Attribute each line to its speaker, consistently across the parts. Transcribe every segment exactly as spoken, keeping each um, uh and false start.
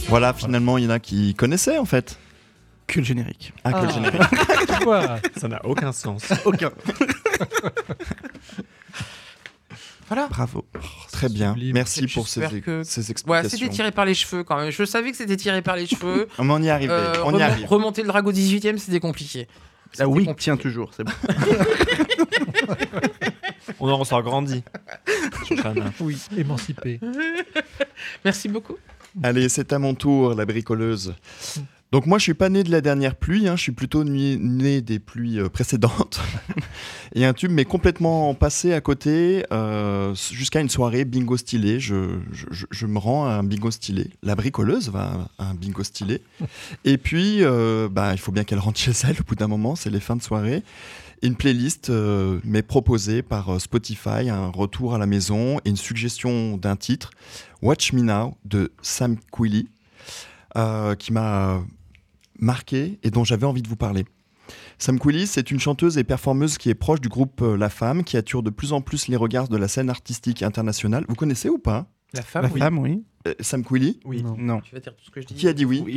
Speaker 1: Voilà, finalement, il y en a qui connaissaient en fait.
Speaker 2: Que le générique.
Speaker 1: Ah, que
Speaker 3: Ah.
Speaker 1: le générique.
Speaker 3: Tu vois.
Speaker 4: Ça n'a aucun sens.
Speaker 2: Aucun.
Speaker 3: Voilà.
Speaker 1: Bravo. Très bien.
Speaker 3: sublime.
Speaker 1: Merci pour ces,
Speaker 3: J'espère que-
Speaker 1: ces
Speaker 3: Ouais,
Speaker 1: explications.
Speaker 3: c'était tiré par les cheveux quand même. Je savais que c'était tiré par les cheveux.
Speaker 1: On y est arrivé.
Speaker 3: Euh,
Speaker 1: on y
Speaker 3: remon-
Speaker 1: arrive.
Speaker 3: Remonter le dragon dix-huitième, c'était compliqué.
Speaker 2: La
Speaker 3: C'était
Speaker 2: oui
Speaker 3: compliqué.
Speaker 2: tient toujours, c'est bon.
Speaker 4: On en ressort grandi. Shoshana.
Speaker 5: Oui, émancipé.
Speaker 3: Merci beaucoup.
Speaker 1: Allez, c'est à mon tour, la bricoleuse. Donc moi, je suis pas né de la dernière pluie, hein, je suis plutôt né, né des pluies euh, précédentes. Et un tube m'est complètement passé à côté euh, jusqu'à une soirée bingo stylé. Je, je, je- je me rends à un bingo stylé. La bricoleuse va à un bingo stylé. Et puis, euh, bah, il faut bien qu'elle rentre chez elle au bout d'un moment, c'est les fins de soirée. Une playlist euh, m'est proposée par euh, Spotify, un retour à la maison et une suggestion d'un titre, Watch Me Now de Sam Quilly, euh, qui m'a marqué et dont j'avais envie de vous parler. Sam Quilly, c'est une chanteuse et performeuse qui est proche du groupe euh, La Femme, qui attire de plus en plus les regards de la scène artistique internationale. Vous connaissez ou pas
Speaker 3: La femme,
Speaker 2: La
Speaker 3: oui.
Speaker 2: femme, oui.
Speaker 1: euh, Sam Quilly?
Speaker 3: Oui.
Speaker 5: Non.
Speaker 2: Non.
Speaker 3: Tu vas dire tout ce que je dis.
Speaker 1: Qui a dit oui?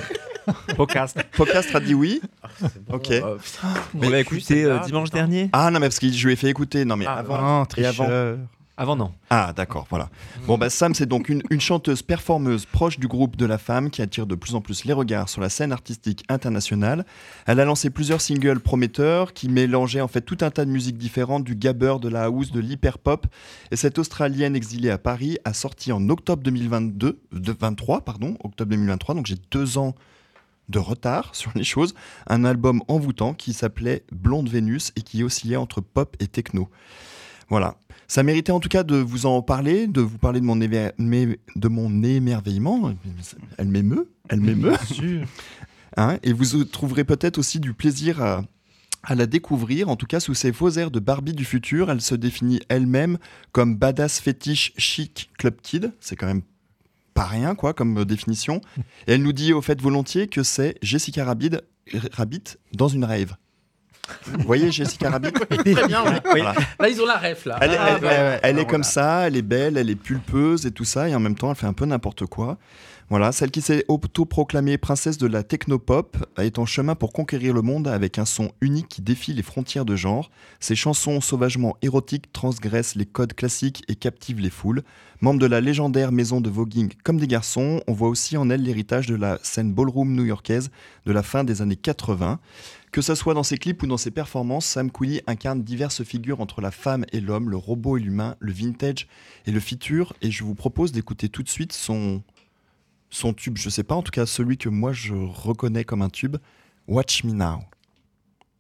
Speaker 4: Podcast.
Speaker 1: Podcast a dit oui.
Speaker 3: Ah, c'est bon,
Speaker 1: Ok.
Speaker 3: euh, putain.
Speaker 4: On
Speaker 3: Mais
Speaker 4: l'a
Speaker 3: plus,
Speaker 4: écouté
Speaker 3: c'est
Speaker 4: euh,
Speaker 3: là,
Speaker 4: dimanche
Speaker 3: putain.
Speaker 4: dernier.
Speaker 1: Ah non, mais parce que je lui ai fait écouter. Non, mais
Speaker 3: Ah,
Speaker 1: avant.
Speaker 2: Non,
Speaker 1: Et avant.
Speaker 2: tricheur.
Speaker 4: Avant, non.
Speaker 1: Ah, d'accord, voilà. Bon, bah, Sam, c'est donc une, une chanteuse performeuse proche du groupe de La Femme qui attire de plus en plus les regards sur la scène artistique internationale. Elle a lancé plusieurs singles prometteurs qui mélangeaient en fait tout un tas de musiques différentes, du gabber, de la house, de l'hyperpop. Et cette Australienne exilée à Paris a sorti en octobre deux mille vingt-deux, de vingt-trois, pardon, octobre deux mille vingt-trois, donc j'ai deux ans de retard sur les choses, un album envoûtant qui s'appelait Blonde Vénus et qui oscillait entre pop et techno. Voilà. Ça méritait en tout cas de vous en parler, de vous parler de mon, éver- mé- de mon émerveillement. Elle m'émeut, elle m'émeut.
Speaker 5: Bien sûr.
Speaker 1: Hein, et vous trouverez peut-être aussi du plaisir à, à la découvrir. En tout cas, sous ses faux airs de Barbie du futur, elle se définit elle-même comme badass fétiche chic club kid. C'est quand même pas rien, quoi, comme euh, définition. Et elle nous dit au fait volontiers que c'est Jessica Rabbit, Rabbit dans une rave. Vous voyez Jessica Rabbit?
Speaker 3: Très bien, ouais.
Speaker 1: Voilà.
Speaker 3: Là, ils ont la ref, là.
Speaker 1: Elle, est-
Speaker 3: Ah,
Speaker 1: elle-
Speaker 3: bah,
Speaker 1: elle- elle est
Speaker 3: alors,
Speaker 1: comme
Speaker 3: voilà.
Speaker 1: ça, elle est belle, elle est pulpeuse et tout ça, et en même temps, elle fait un peu n'importe quoi. Voilà, celle qui s'est autoproclamée princesse de la technopop est en chemin pour conquérir le monde avec un son unique qui défie les frontières de genre. Ses chansons sauvagement érotiques transgressent les codes classiques et captivent les foules. Membre de la légendaire maison de voguing Comme des garçons, on voit aussi en elle l'héritage de la scène ballroom new-yorkaise de la fin des années quatre-vingts. Que ce soit dans ses clips ou dans ses performances, Sam Quilly incarne diverses figures entre la femme et l'homme, le robot et l'humain, le vintage et le futur. Et je vous propose d'écouter tout de suite son, son tube, je sais pas, en tout cas celui que moi je reconnais comme un tube, Watch Me Now.